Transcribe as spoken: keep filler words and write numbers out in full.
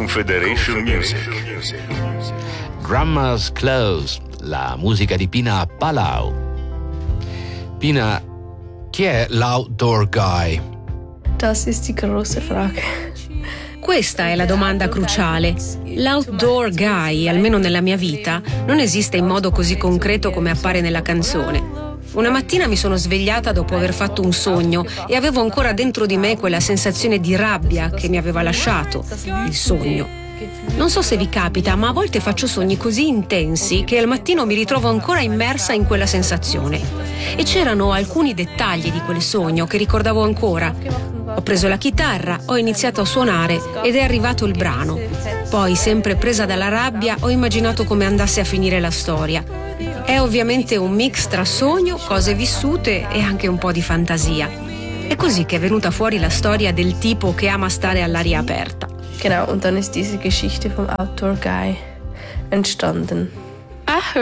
Confederation Music. Drummers Close, la musica di Pina Palau. Pina, chi è l'outdoor guy? Das ist die große Frage. Questa è la domanda cruciale. L'outdoor guy, almeno nella mia vita, non esiste in modo così concreto come appare nella canzone. Una mattina mi sono svegliata dopo aver fatto un sogno e avevo ancora dentro di me quella sensazione di rabbia che mi aveva lasciato il sogno. Non so se vi capita, ma a volte faccio sogni così intensi che al mattino mi ritrovo ancora immersa in quella sensazione. E c'erano alcuni dettagli di quel sogno che ricordavo ancora. Ho preso la chitarra, ho iniziato a suonare ed è arrivato il brano. Poi, sempre presa dalla rabbia, ho immaginato come andasse a finire la storia. È ovviamente un mix tra sogno, cose vissute e anche un po' di fantasia. È così che è venuta fuori la storia del tipo che ama stare all'aria aperta. Genau, und dann ist diese Geschichte vom Outdoor Guy entstanden.